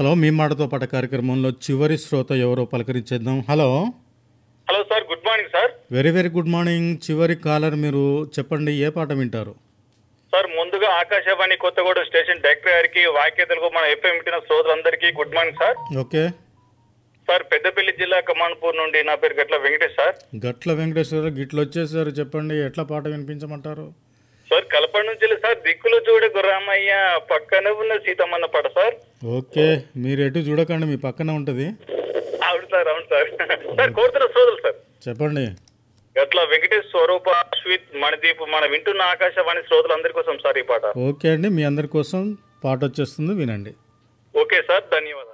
Hello మీ మాటతో పాట కార్యక్రమంలో చివరి శ్రోత ఎవరో పలకరించేద్దాం. Hello. Hello sir, good morning sir. Very very good morning. చివరి కాలర్ మీరు చెప్పండి, ఏ పాట వింటారు? సార్ ముందుగా ఆకాశవాణి కొత్తగూడెం స్టేషన్ డైరెక్టర్ గారికి, వాక్య తెలుగు మన ఎఫ్ఎం వింటున్న శ్రోతలందరికీ good morning sir. Okay sir Peddapalli జిల్లా కమాన్పూర్ నుండి నా పేరు గట్ల వెంకటేష్ సార్. గట్ల వెంకటేశ్వర గిట్ల వచ్చేసారు, చెప్పండి ఎట్లా పాట వినిపించమంటారు? సార్ కలప నుంచి సార్ దిక్కులు చూడ గుర్రామయ్య పక్కన ఉన్న సీతమ్మన్న పాట సార్. ఓకే, మీరు ఎటు చూడకండి, మీ పక్కన ఉంటుంది. అవును సార్, అవును సార్. సార్ కోరుతున్న శ్రోతలు సార్ చెప్పండి. గట్ల వెంకటేష్, స్వరూప, అశ్విత్, మణిదీప్, మన వింటున్న ఆకాశవాణి శ్రోతలందరి కోసం సార్ ఈ పాట. ఓకే అండి, మీ అందరి కోసం పాట వచ్చేస్తుంది, వినండి. ఓకే సార్, ధన్యవాదాలు.